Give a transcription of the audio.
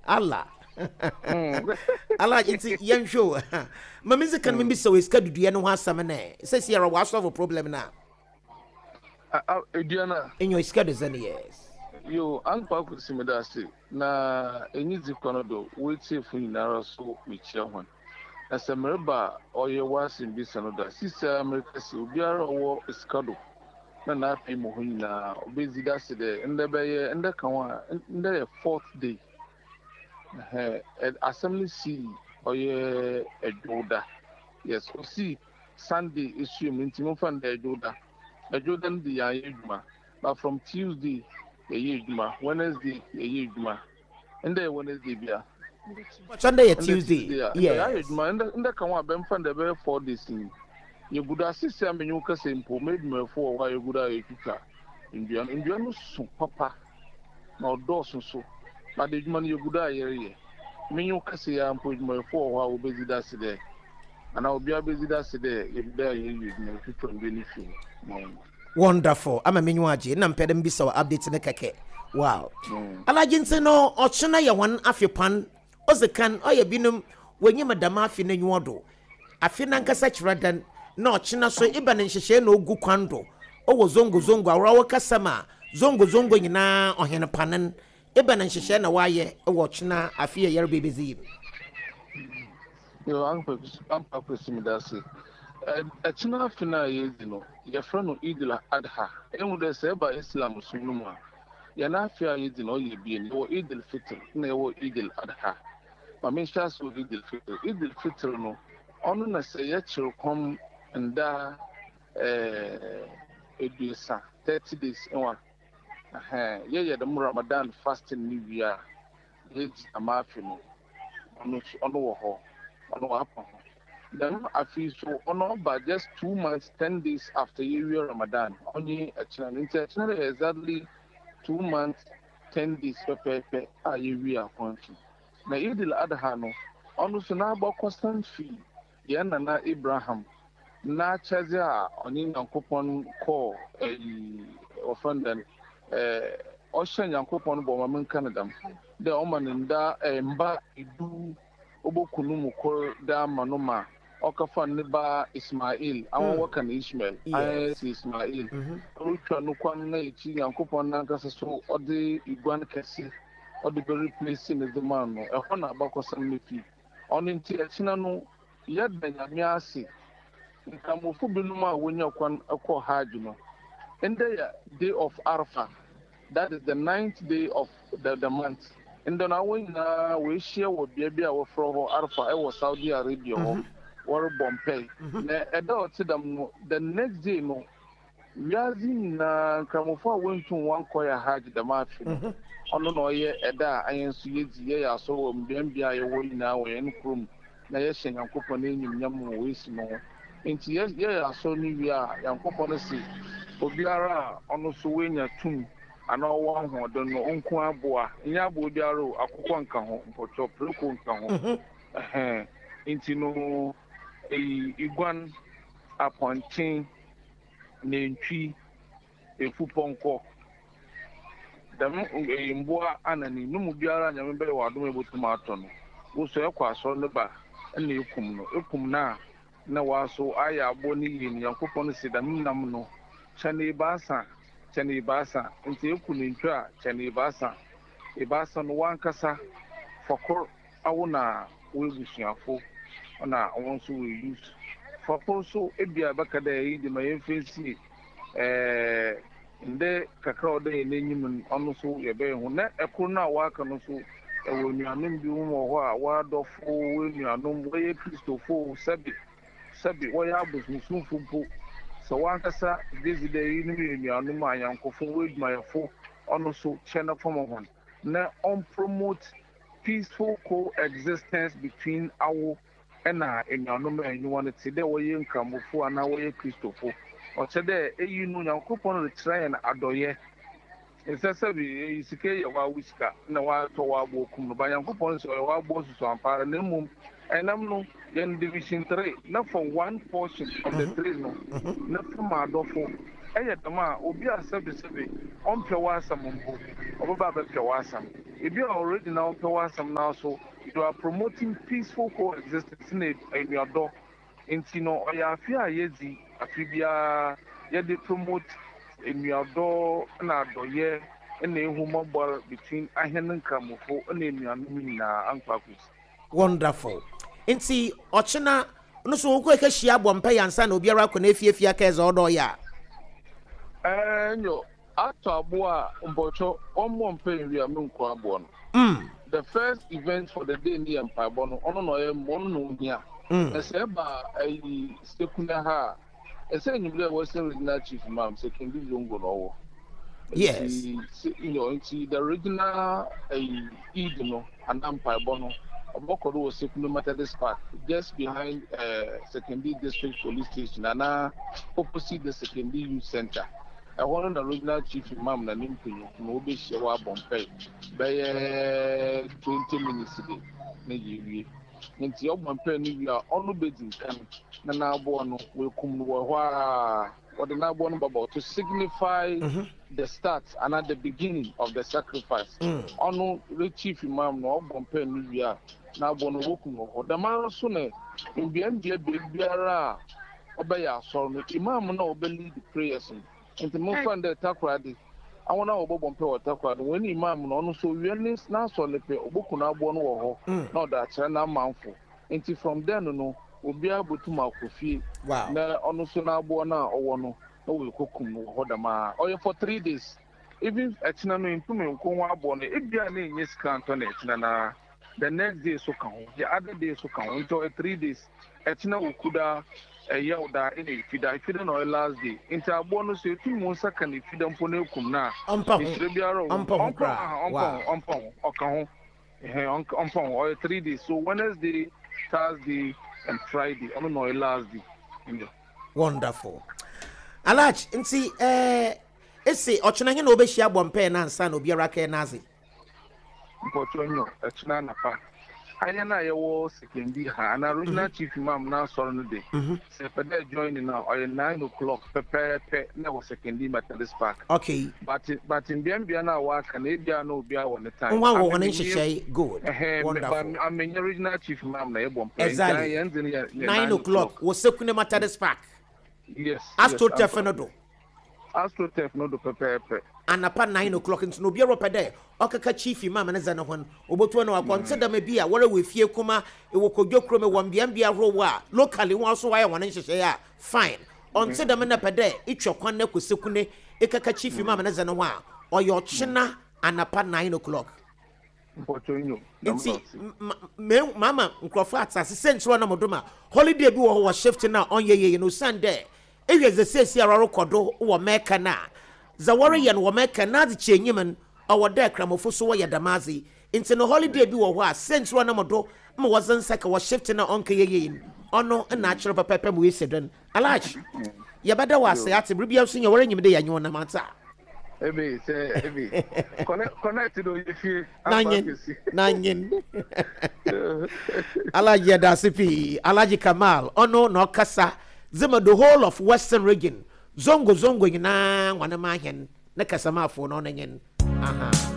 Allah. Allah inti yan show. Mamizi kan mimi so iska dudu no hasam na. Say see wa solve a problem na. Ediana. In your iska dozen yes. Yo, anpa ku simedasi na enyizi kono do wait for inara so michia hwan. As a merba oye wasin bi sanoda. Sisa America si obiara wo iska do. Na afi mo ho nyina obezi da se de ndebeye kanwa ndeye fourth day assembly see oye ejoda yes o see Sunday issue minti mo fan de ejoda ndi ya yeduma but from Tuesday yeduma Wednesday yeduma ndeye Wednesday bia Sunday Tuesday yeah yeduma nda kanwa bem fan de be 4 days ni ye guda sisi amenyu kase mpo medumefo wa ye guda ye tuka indian no su papa na odoso so na de djuma ye guda ye menyu kase ya mpo medumefo wa obezida sede ana obi abezida sede ye guda ye na tuka ndeni fi wonderful ama menyu aje na mpedem bi so update ne keke wow alaginte no ochena ye wan afepan ozekan oye binum wenye madama afi na nyodo afi na nkasa chiradan na ochina so iba ne nhyehyɛ na ogu kwando owo zongo awra wo kasama zongo nyina ohene panen iba ne nhyehyɛ na waye owo ochina afi ye yerbe bezi yo ampa kusimidasi achina afi na yezi no ye fra no idil adha enu de se ba islam sunnu a ya na afi yezi no ye bi ni wo idil fitr na wo idil adha ma men sha so idil fitr no onu na se ye chirkom nda edusa 30 days enwa ye the Ramadan fasting ni wia ye amafi no ono wo ho ono happen then afi so ono ba just 2 months 10 days after year Ramadan only actually exactly 2 months 10 days pepe a year konti na idil adha no ono so na ba constant fee ye na Abraham na chaze a oni Nyankopon call offended ocean Nyankopon bo ma Canada de o maninda mba idu obokunu mu ko da manoma okafa ne ba Ismail awon waka na Ishmael ayesi Ismail otwa no kwan na ichi Nyankopon na nkasa so ode igwan kese ode be replace ne the man no e ho na abakosam ne fi oni nti achina no yadda nyame ase nkamufu binuma wonya kwan akọ hajj no and the day of Arafah, that is the 9th day of the month. And then we share what baby our from Arafah, I was Saudi Arabia or Bombay. The next day, no, we are in Kamufa went to one koya hajj the mafia. On no ye eda ayen suye so mbia ye wo na we en krum na ye hyen yankopon enyim nyam wo esi no. Nti ye aso ni wi a yankopon si obiara ono so wenya tum ana owo hodo no onko aboa nya abo diaro akokọ nka ho mpocho preko nka ho nti no igwan aponchen nentwi efuponko dam mboa anani numu biara nya mbe wado ebotum ato no wo so ekwa so ne ba na ekum na waso aya abo ni yin yankopon si da nam no chane basa nti ekunu ntwa chane basa no wankasa fokor awuna webusuafo na won so we use fokor so ebia bakada yi de mayemfensi nde kakra ode n'enyim ono so yebe hu na ekuru na waka no so ewo nuanom bi wo ho a wadofo we nuanom we kristofo sabi wo ya busunfu po so wankasa deside yi ni nuanom ayankofo we dmayefo ono so chena form of na on promote peaceful coexistence between our and nuanom anyone today we nkamofo ana we kristofo o chede eyi nu Nyankopon retry na adoye nsese bi isike ya wa wiska na wa to wa bokum ba Nyankopon so wa bo so ampara na mum enam no yen division 3 na from one portion of the 3 no na from adofo dama obi asebe on pe wasam mbo oba ba pe wasam ebi already now pe wasam now so you are promoting peaceful coexistence in your door nti no oya afia yezi afibia ye dey promote in your door na doye na ehumobor between ahenen kramofo na enuanum na ankwakus. Wonderful. Nti ochina no so ko ekahia bompa yansa na obiara ko na efiefia ka eze odo ya. Nyo ato abo a mbocho omo mpa nwi amenko abo no. The first event for the day in the empire bono ono no e mo no hia. Ese ba ai stekuna ha. Ese nyimle Western Regional Chief Imam Sekendi Zongo no. Yes. You know, it's the original Eid no and empire bono. Obokodo was Sekunu Methodist Park, just behind Sekendi District Police Station, and opposite the Sekendi Youth Center. I wanted the original Chief Imam na Nimpino, no be Shewa Bompay, by 20 minutes a day. Maybe into your Bompay, you are on the bedding camp, and now born will come or the now born about to signify the start and at the beginning of the sacrifice. On the Chief Imam, no Bompay, you are. Na bono wokumo the man sune in the end biara obaya so no imam na obeli the prayers and the most fun the takradi I want to obom pe takradi when imam no so wellness na so lepe oboku na abo no wo ho na da na manfo until from then no obi abotuma akofie na ono so na abo na owo no no we kokum no ho da ma oye for 3 days even etina no impume nko abo no ebia na enye scan to na etina na the next day so can the other day so can until 3 days etina ukuda yelda in a feeder no last day into a bonus to mo second feeder mpone kum na ompon or 3 days so Wednesday, Thursday and Friday on no last day. Wonderful. Alach nti ese ochonanye na obehia bompe na ansa na obiara ka nazi Mpochonyo echina na pa ayana yewo Sekendi ha na original Chief Imam na soro no dey se pede join na or 9 o'clock pepe na wo Sekendi Methodist Park. Okay, but in biambia na wa ka na ebia na obi a won time one wo nhihye good. Wonderful. I mean original Chief Imam na yebom exactly 9 o'clock wo Sekune Methodist Park. Yes, Astro Tefenodo pepe anapa 9 o'clock into no biara pede okaka Chief Imam na zana hon obotu no akonsider me bia wore we fie kuma e wo kodwokro me won bia ro wa locally won so wa won nhihye ya fine onsider me na pede itwekwan na ko Sekune ekaka Chief Imam na zana ho a oyo chena anapa 9 o'clock Mpochonyo mama nkrofo atase senchiro na modoma holiday bi wo shift na onyeye no Sunday ewe ze sesi araro kodo wo meka na za wore ye no wo meka na de chenyim o da kramofo so wo ye damazi into no holiday bi wo ho a senchiro na modo ma wazan saka wo shift na onka ye ono na achiro papa mu esedon alach ye bada wa se ate bibia so ye wore nyim de yanyo na mata ebe connect do you feel nanyin alaji Dasipi Alaji Kamal ono no kasa zema the whole of Western region zongo nyina wana mahen na kasa mafo no nanyin aha